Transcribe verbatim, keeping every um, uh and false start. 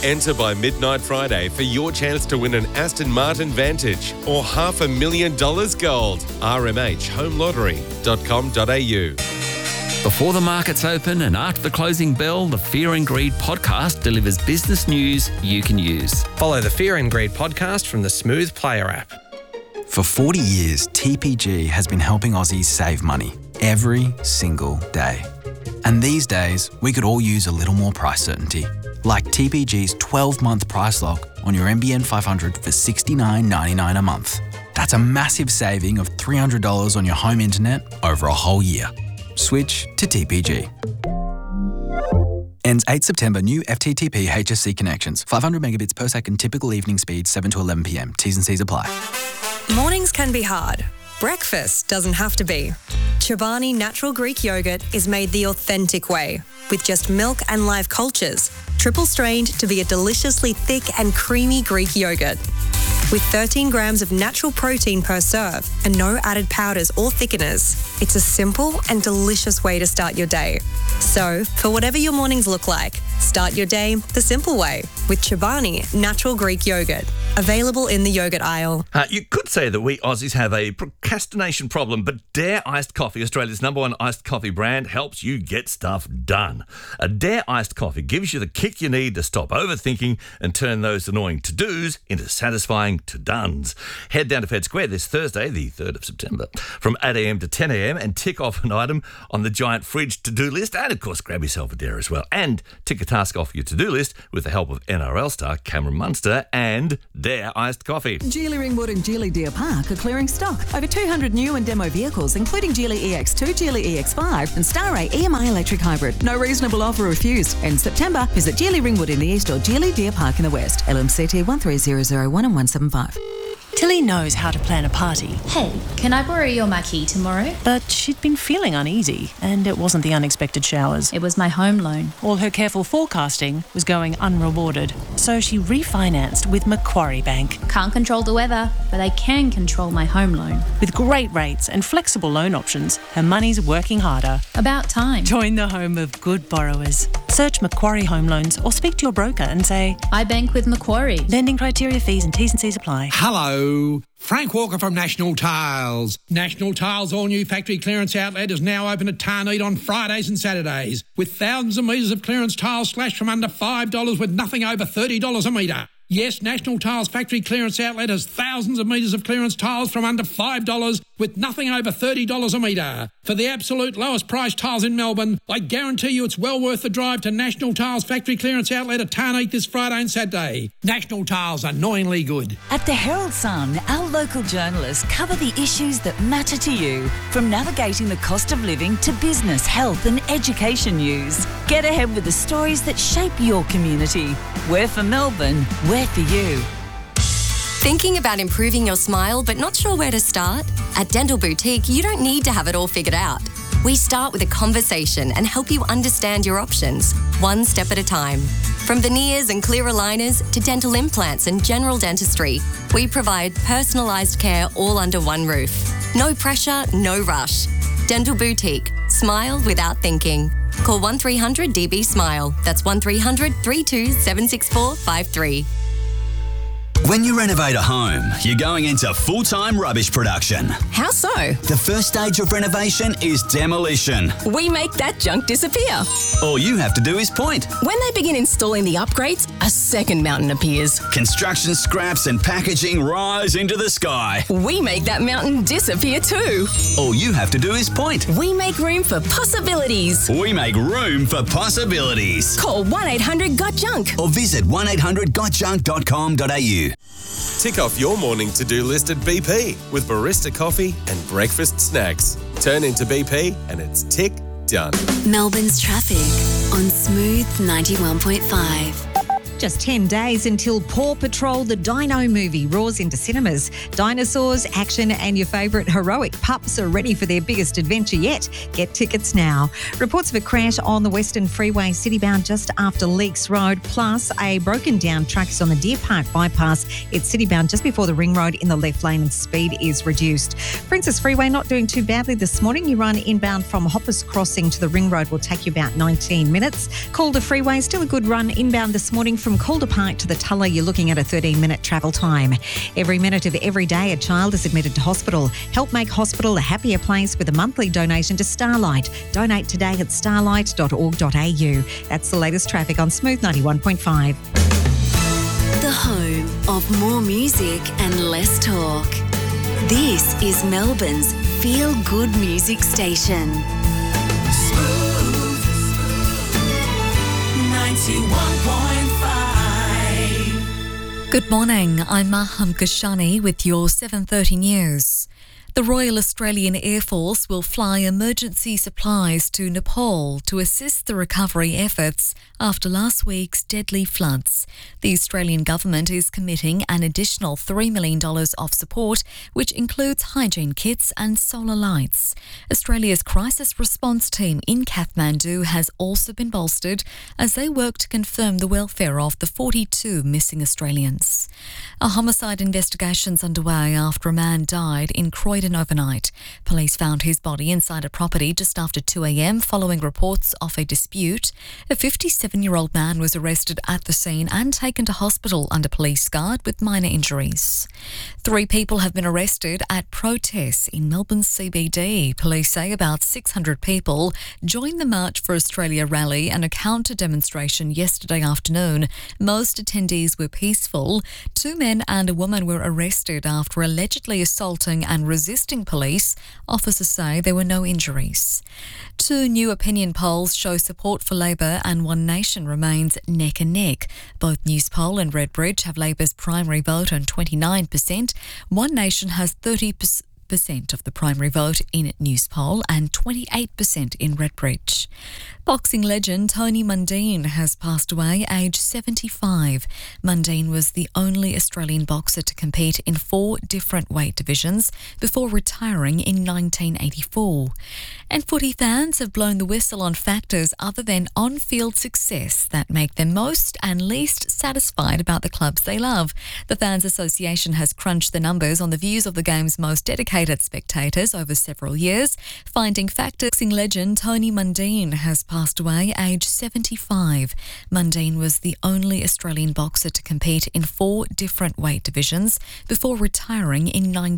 Enter by midnight Friday for your chance to win an Aston Martin Vantage or half a million dollars gold. r m h home lottery dot com dot a u. Before the markets open and after the closing bell, the Fear and Greed podcast delivers business news you can use. Follow the Fear and Greed podcast from the Smooth Player app. For forty years, T P G has been helping Aussies save money every single day. And these days, we could all use a little more price certainty. Like T P G's twelve-month price lock on your N B N five hundred for sixty-nine ninety-nine a month. That's a massive saving of three hundred dollars on your home internet over a whole year. Switch to T P G. Ends eighth September. New F T T P H S C connections. five hundred megabits per second typical evening speed, seven to eleven p m. T's and C's apply. Mornings can be hard. Breakfast doesn't have to be. Chobani Natural Greek Yogurt is made the authentic way, with just milk and live cultures, triple strained to be a deliciously thick and creamy Greek yogurt. With thirteen grams of natural protein per serve and no added powders or thickeners, it's a simple and delicious way to start your day. So, for whatever your mornings look like, start your day the simple way with Chobani Natural Greek Yogurt. Available in the yogurt aisle. Uh, you could say that we Aussies have a procrastination problem, but Dare Iced Coffee, Australia's number one iced coffee brand, helps you get stuff done. A Dare Iced Coffee gives you the kick you need to stop overthinking and turn those annoying to-dos into satisfying to-dones. Head down to Fed Square this Thursday, the third of September, from eight a m to ten a m and tick off an item on the giant fridge to-do list, and of course grab yourself a Dare as well, and tick a task off your to-do list with the help of N R L star Cameron Munster and Dare Iced Coffee. Geely Ringwood and Geely Deer Park are clearing stock. Over two hundred new and demo vehicles, including Geely E X two, Geely E X five and Star A E M I electric hybrid. No reasonable offer refused. In September, visit Geely Ringwood in the east or Geely Deer Park in the west. L M C T one three zero zero one and one seven five. Tilly knows how to plan a party. Hey, can I borrow your marquee tomorrow? But she'd been feeling uneasy, and it wasn't the unexpected showers. It was my home loan. All her careful forecasting was going unrewarded, so she refinanced with Macquarie Bank. Can't control the weather, but I can control my home loan. With great rates and flexible loan options, her money's working harder. About time. Join the home of good borrowers. Search Macquarie Home Loans or speak to your broker and say, I bank with Macquarie. Lending criteria, fees and T's and C's apply. Hello, Frank Walker from National Tiles. National Tiles' all-new factory clearance outlet is now open at Tarneed on Fridays and Saturdays, with thousands of metres of clearance tiles slashed from under five dollars with nothing over thirty dollars a metre. Yes, National Tiles factory clearance outlet has thousands of metres of clearance tiles from under five dollars with nothing over thirty dollars a metre. For the absolute lowest price tiles in Melbourne, I guarantee you it's well worth the drive to National Tiles factory clearance outlet at Tarneed this Friday and Saturday. National Tiles, annoyingly good. At the Herald Sun, our local journalists cover the issues that matter to you, from navigating the cost of living to business, health and education news. Get ahead with the stories that shape your community. We're for Melbourne, we're for you. Thinking about improving your smile but not sure where to start? At Dental Boutique, you don't need to have it all figured out. We start with a conversation and help you understand your options, one step at a time. From veneers and clear aligners to dental implants and general dentistry, we provide personalised care all under one roof. No pressure, no rush. Dental Boutique. Smile without thinking. Call one three hundred D B SMILE. That's one three hundred, three two seven six four five three. When you renovate a home, you're going into full-time rubbish production. How so? The first stage of renovation is demolition. We make that junk disappear. All you have to do is point. When they begin installing the upgrades, a second mountain appears. Construction scraps and packaging rise into the sky. We make that mountain disappear too. All you have to do is point. We make room for possibilities. We make room for possibilities. Call one eight hundred got junk or visit one eight hundred got junk dot com dot a u. Tick off your morning to-do list at B P with barista coffee and breakfast snacks. Turn into B P and it's tick done. Melbourne's traffic on Smooth ninety-one point five. Just ten days until Paw Patrol the Dino movie roars into cinemas. Dinosaurs, action and your favourite heroic pups are ready for their biggest adventure yet. Get tickets now. Reports of a crash on the Western Freeway citybound just after Leakes Road, plus a broken down truck is on the Deer Park bypass. It's citybound just before the ring road in the left lane and speed is reduced. Princess Freeway not doing too badly this morning. You run inbound from Hoppers Crossing to the ring road will take you about nineteen minutes. Calder Freeway still a good run inbound this morning from from Calder Park to the Tulla, you're looking at a thirteen-minute travel time. Every minute of every day, a child is admitted to hospital. Help make hospital a happier place with a monthly donation to Starlight. Donate today at starlight dot org dot a u. That's the latest traffic on Smooth ninety-one point five. The home of more music and less talk. This is Melbourne's Feel Good Music Station. Smooth ninety-one point five. Good morning, I'm Maham Kashani with your seven thirty news. The Royal Australian Air Force will fly emergency supplies to Nepal to assist the recovery efforts after last week's deadly floods. The Australian government is committing an additional three million dollars of support, which includes hygiene kits and solar lights. Australia's crisis response team in Kathmandu has also been bolstered as they work to confirm the welfare of the forty-two missing Australians. A homicide investigation is underway after a man died in Croydon overnight. Police found his body inside a property just after two a.m. following reports of a dispute. A fifty-seven-year-old man was arrested at the scene and taken to hospital under police guard with minor injuries. Three people have been arrested at protests in Melbourne's C B D. Police say about six hundred people joined the March for Australia rally and a counter demonstration yesterday afternoon. Most attendees were peaceful. Two men and a woman were arrested after allegedly assaulting and resisting police. Officers say there were no injuries. Two new opinion polls show support for Labor and One Nation remains neck and neck. Both Newspoll and Redbridge have Labor's primary vote on twenty-nine percent. One Nation has thirty percent of the primary vote in Newspoll and twenty-eight percent in Redbridge. Boxing legend Tony Mundine has passed away aged seventy-five. Mundine was the only Australian boxer to compete in four different weight divisions before retiring in nineteen eighty-four. And footy fans have blown the whistle on factors other than on-field success that make them most and least satisfied about the clubs they love. The Fans Association has crunched the numbers on the views of the game's most dedicated spectators over several years, finding factors. Boxing legend Tony Mundine has passed away aged seventy-five. Mundine was the only Australian boxer to compete in four different weight divisions before retiring in nineteen